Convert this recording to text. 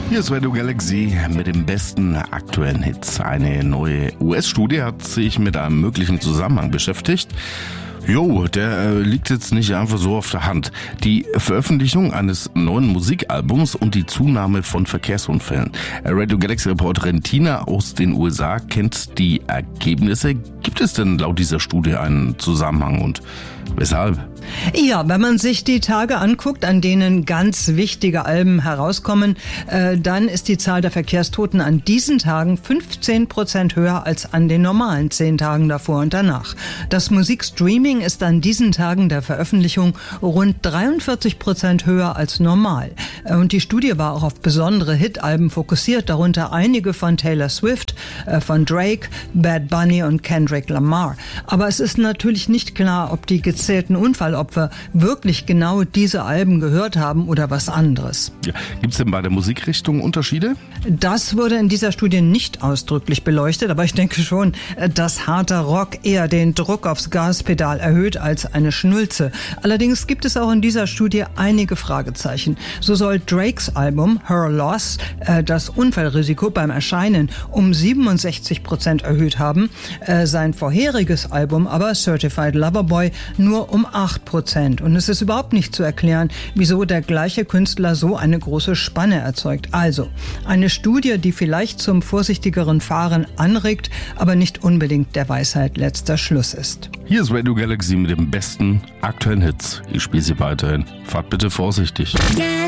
Hier ist Radio Galaxy mit den besten aktuellen Hits. Eine neue US-Studie hat sich mit einem möglichen Zusammenhang beschäftigt. Der liegt jetzt nicht einfach so auf der Hand. Die Veröffentlichung eines neuen Musikalbums und die Zunahme von Verkehrsunfällen. Radio Galaxy-Reporterin Tina aus den USA kennt die Ergebnisse. Gibt es denn laut dieser Studie einen Zusammenhang und weshalb? Ja, wenn man sich die Tage anguckt, an denen ganz wichtige Alben herauskommen, dann ist die Zahl der Verkehrstoten an diesen Tagen 15% höher als an den normalen 10 Tagen davor und danach. Das Musikstreaming ist an diesen Tagen der Veröffentlichung rund 43% höher als normal. Und die Studie war auch auf besondere Hitalben fokussiert, darunter einige von Taylor Swift, von Drake, Bad Bunny und Kendrick Lamar. Aber es ist natürlich nicht klar, ob die gezählten Unfallopfer wirklich genau diese Alben gehört haben oder was anderes. Ja, gibt es denn bei der Musikrichtung Unterschiede? Das wurde in dieser Studie nicht ausdrücklich beleuchtet, aber ich denke schon, dass harter Rock eher den Druck aufs Gaspedal erhöht als eine Schnulze. Allerdings gibt es auch in dieser Studie einige Fragezeichen. So soll Drakes Album Her Loss das Unfallrisiko beim Erscheinen um 67% erhöht haben, sein vorheriges Album aber Certified Lover Boy nur um 8%. Und es ist überhaupt nicht zu erklären, wieso der gleiche Künstler so eine große Spanne erzeugt. Also eine Studie, die vielleicht zum vorsichtigeren Fahren anregt, aber nicht unbedingt der Weisheit letzter Schluss ist. Hier ist Radio Galaxy mit den besten aktuellen Hits. Ich spiele sie weiterhin. Fahrt bitte vorsichtig.